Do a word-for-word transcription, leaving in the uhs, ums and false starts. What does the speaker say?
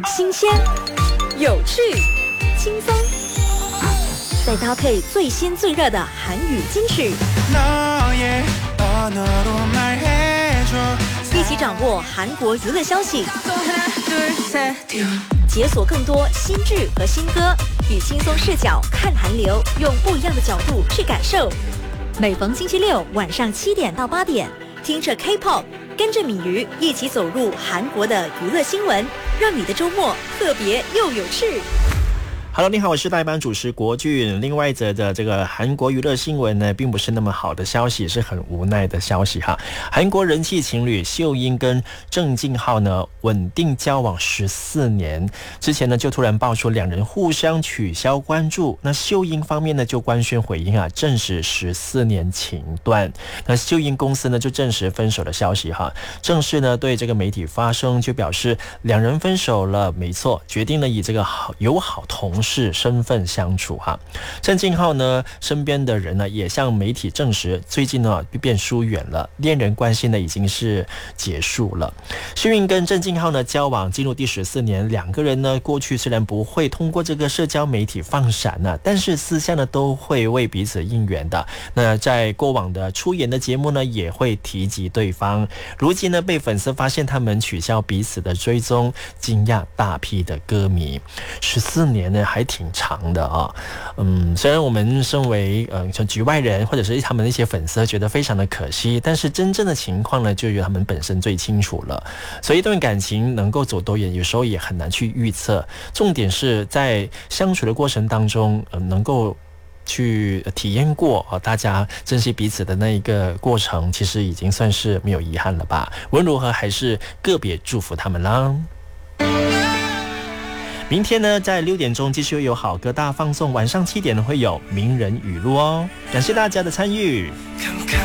新鲜、有趣、轻松，再搭配最新最热的韩语金曲，一起掌握韩国娱乐消息，解锁更多新剧和新歌，以轻松视角看韩流，用不一样的角度去感受。每逢星期六晚上七点到八点，听着 K-pop， 跟着敏瑜一起走入韩国的娱乐新闻，让你的周末特别又有趣。 Hello， 你好，我是代班主持国俊。另外一则的这个韩国娱乐新闻呢，并不是那么好的消息，是很无奈的消息哈。韩国人气情侣秀英跟郑敬浩呢，稳定交往十四年，之前呢就突然爆出两人互相取消关注。那秀英方面呢就官宣回应啊，证实十四年情断。那秀英公司呢就证实分手的消息哈，正式呢对这个媒体发声，就表示两人分手了，没错，决定了以这个好友好同是身份相处哈。郑敬浩呢身边的人呢也向媒体证实，最近呢变疏远了，恋人关系呢已经是结束了。秀英跟郑敬浩呢交往进入第十四年，两个人呢过去虽然不会通过这个社交媒体放闪呢，但是私下呢都会为彼此应援的。那在过往的出演的节目呢也会提及对方。如今呢被粉丝发现他们取消彼此的追踪，惊讶大批的歌迷。十四年呢还挺长的啊，嗯，虽然我们身为呃局外人或者是他们的一些粉丝觉得非常的可惜，但是真正的情况呢，就由他们本身最清楚了。所以一段感情能够走多远，有时候也很难去预测。重点是在相处的过程当中，呃、能够去体验过啊，大家珍惜彼此的那一个过程，其实已经算是没有遗憾了吧。无论如何，还是个别祝福他们啦。明天呢，在六点钟继续会有好歌大放送，晚上七点呢会有名人语录哦。感谢大家的参与。